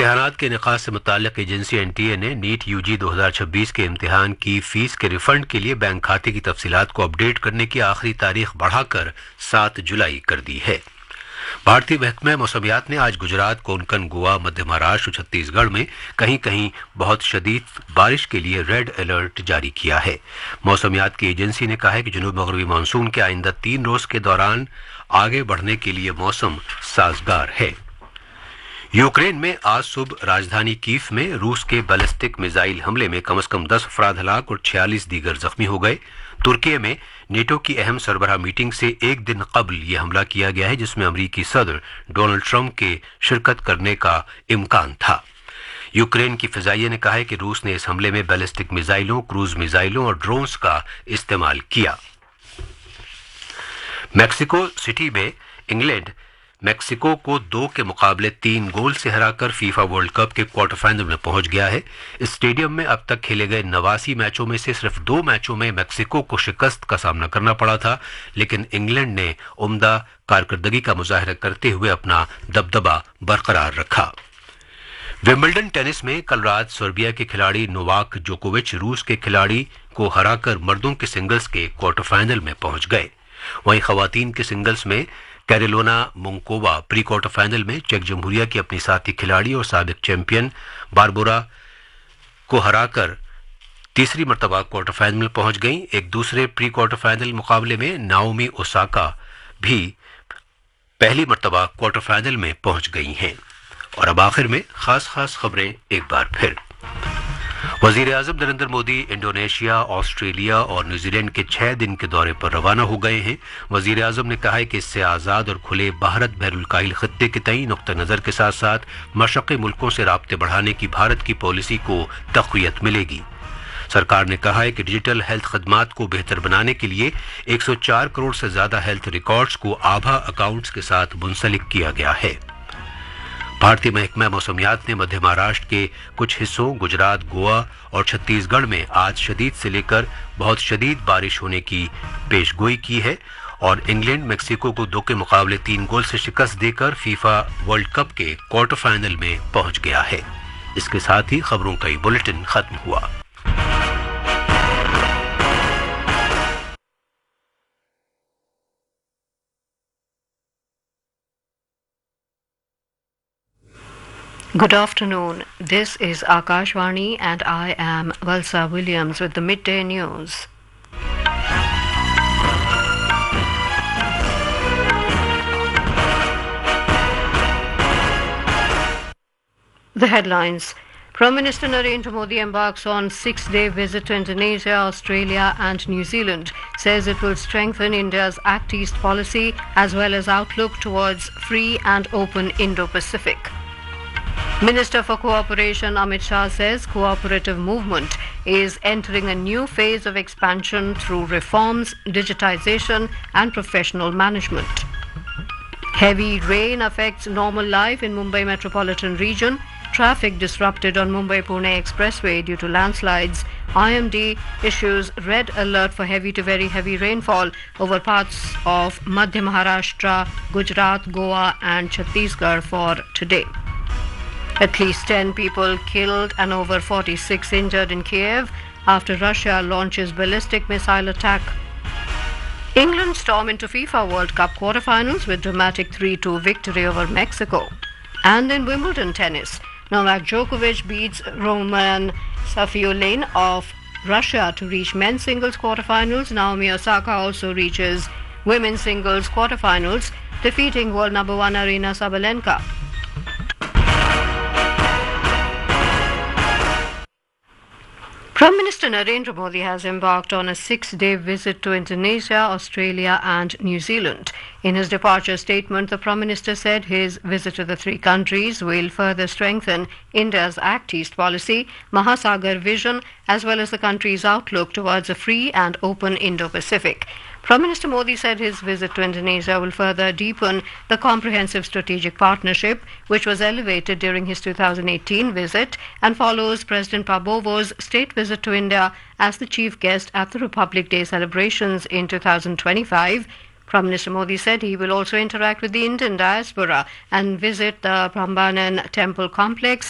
इम्तिहानात के निकाह से मुताल्लिक एजेंसी NTA ने नीट UG 2026 के इम्तिहान की फीस के रिफंड के लिए बैंक खाते की तफसीलात को अपडेट करने की आखिरी तारीख बढ़ाकर 7 जुलाई कर दी है। भारतीय महकमा मौसमियात ने आज गुजरात, कोंकण, गोवा, मध्य महाराष्ट्र और छत्तीसगढ़ में कहीं कहीं बहुत शदीद बारिश के लिए रेड अलर्ट जारी किया है। मौसमियात की एजेंसी ने कहा है कि जनूब मगरबी मानसून के आइंदा 3 रोज के दौरान आगे बढ़ने के लिए मौसम साजगार है। यूक्रेन में आज सुबह राजधानी कीव में रूस के बैलिस्टिक मिसाइल हमले में कम से कम 10 अफराद हलाक और 46 दीगर जख्मी हो गए। तुर्की में नेटो की अहम सरबराह मीटिंग से एक दिन कबल यह हमला किया गया है, जिसमें अमरीकी सदर डोनाल्ड ट्रंप के शिरकत करने का इम्कान था। यूक्रेन की फिजाइया ने कहा है कि रूस ने इस हमले में बैलिस्टिक मिसाइलों, क्रूज मिसाइलों और ड्रोन्स का इस्तेमाल किया। मैक्सिको सिटी में इंग्लैंड मैक्सिको को 2 के मुकाबले 3 गोल से हराकर फीफा वर्ल्ड कप के क्वार्टर फाइनल में पहुंच गया है। इस स्टेडियम में अब तक खेले गए 89 मैचों में से सिर्फ 2 मैचों में मैक्सिको को शिकस्त का सामना करना पड़ा था, लेकिन इंग्लैंड ने उम्दा कारकर्दगी का मुजाहरा करते हुए अपना दबदबा बरकरार रखा। विंबलडन टेनिस में कल रात सर्बिया के खिलाड़ी नोवाक जोकोविच रूस के खिलाड़ी को हराकर मर्दों के सिंगल्स के क्वार्टर फाइनल में पहुंच गए। वहीं खवातीन के सिंगल्स में कैरोलिना मुंकोवा प्री क्वार्टर फाइनल में चेक जमहूरिया की अपनी साथी खिलाड़ी और साबिक चैंपियन बारबोरा को हराकर तीसरी मर्तबा क्वार्टर फाइनल में पहुंच गईं। एक दूसरे प्री क्वार्टर फाइनल मुकाबले में नाओमी ओसाका भी पहली मर्तबा क्वार्टर फाइनल में पहुंच गई हैं। और अब आखिर में खास खबरें एक बार फिर। वजीर आजम नरेंद्र मोदी इंडोनेशिया, ऑस्ट्रेलिया और न्यूजीलैंड के 6 दिन के दौरे पर रवाना हो गए हैं। वजीर आजम ने कहा है कि इससे आज़ाद और खुले भारत बहरुल खत्ते के तई नुक्ता नज़र के साथ साथ मशरक़ी मुल्कों से राब्ते बढ़ाने की भारत की पॉलिसी को तक़वियत मिलेगी। सरकार ने कहा है कि डिजिटल हेल्थ खदमात को बेहतर बनाने के लिए 104 करोड़ से ज्यादा हेल्थ रिकॉर्ड्स को आभा अकाउंट्स के साथ मुंसलिक किया गया है। भारतीय महकमा मौसमियात ने मध्य महाराष्ट्र के कुछ हिस्सों, गुजरात, गोवा और छत्तीसगढ़ में आज शदीद से लेकर बहुत शदीद बारिश होने की पेशगोई की है और इंग्लैंड मैक्सिको को 2 के मुकाबले 3 गोल से शिकस्त देकर फीफा वर्ल्ड कप के क्वार्टर फाइनल में पहुंच गया है। इसके साथ ही खबरों का ये बुलेटिन खत्म हुआ। Good afternoon. This is Akashvani and I am Valsa Williams with the midday news. The headlines. Prime Minister Narendra Modi embarks on 6-day visit to Indonesia, Australia and New Zealand, says it will strengthen India's Act East policy as well as outlook towards free and open Indo-Pacific. Minister for Cooperation Amit Shah says cooperative movement is entering a new phase of expansion through reforms, digitization and professional management. Heavy rain affects normal life in Mumbai metropolitan region. Traffic disrupted on Mumbai-Pune expressway due to landslides. IMD issues red alert for heavy to very heavy rainfall over parts of Madhya Maharashtra, Gujarat, Goa and Chhattisgarh for today. At least 10 people killed and over 46 injured in Kiev after Russia launches ballistic missile attack. England storm into FIFA World Cup quarterfinals with dramatic 3-2 victory over Mexico. And in Wimbledon tennis, Novak Djokovic beats Roman Safiullin of Russia to reach men's singles quarterfinals. Naomi Osaka also reaches women's singles quarterfinals, defeating world number 1 Aryna Sabalenka. Prime Minister Narendra Modi has embarked on a 6-day visit to Indonesia, Australia and New Zealand. In his departure statement, the Prime Minister said his visit to the 3 countries will further strengthen India's Act East policy, Mahasagar vision, as well as the country's outlook towards a free and open Indo-Pacific. Prime Minister Modi said his visit to Indonesia will further deepen the comprehensive strategic partnership, which was elevated during his 2018 visit and follows President Prabowo's state visit to India as the chief guest at the Republic Day celebrations in 2025. Prime Minister Modi said he will also interact with the Indian diaspora and visit the Prambanan temple complex